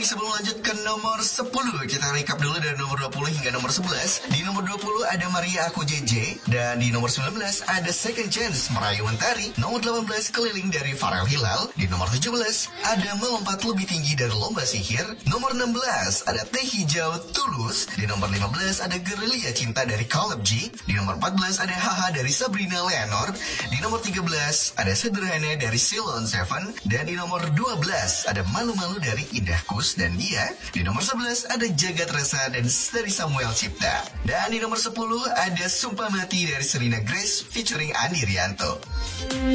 lagi sebelum lanjut ke nomor 10. Kita recap dulu dari nomor 20 hingga nomor 11. Di nomor 20 ada Maria Aku JJ. Dan di nomor 19 ada Second Chance Merayu Mentari. Nomor 18 Keliling dari Farel Hilal. Di nomor 17 ada Melompat Lebih Tinggi dari Lomba Sihir. Nomor 16 ada Teh Hijau Tulus. Di nomor 15 ada Gerilya Cinta dari Caleb G. Di nomor 14 ada Haha dari Sabrina Leonor. Di nomor 13 ada Sederhana dari Silon Seven. Dan di nomor 12 ada Malu-Malu dari Indah Kus dan Dia. Di nomor 11 ada Jagat Rasa dan dari Samuel Cipta. Dan di nomor 10 ada Sumpah Mati dari Serena Grace featuring Andi Rianto.